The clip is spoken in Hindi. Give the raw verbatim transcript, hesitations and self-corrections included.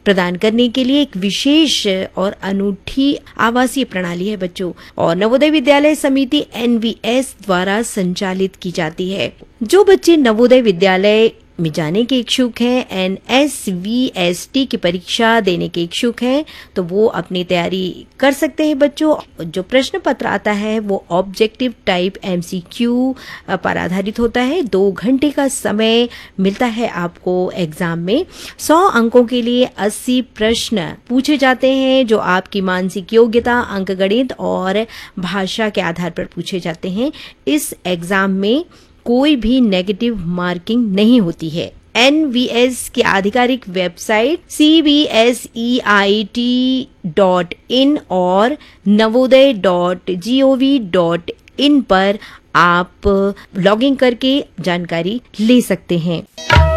प्रदान करने के लिए एक विशेष और अनूठी आवासीय प्रणाली है बच्चों, और नवोदय विद्यालय समिति एन वी एस द्वारा संचालित की जाती है। जो बच्चे नवोदय विद्यालय में जाने के इच्छुक हैं, N S V S T की परीक्षा देने के इच्छुक हैं, तो वो अपनी तैयारी कर सकते हैं बच्चों। जो प्रश्न पत्र आता है वो objective type M C Q पर आधारित होता है। दो घंटे का समय मिलता है आपको एग्जाम में। सौ अंकों के लिए अस्सी प्रश्न पूछे जाते हैं जो आपकी मानसिक योग्यता, अंकगणित और भाषा के आधार पर पूछे जाते हैं। इस एग्जाम में कोई भी नेगेटिव मार्किंग नहीं होती है। एन वी एस की आधिकारिक website C B S E I T dot in और Navodaya dot G O V dot in पर आप लॉगिन करके जानकारी ले सकते हैं।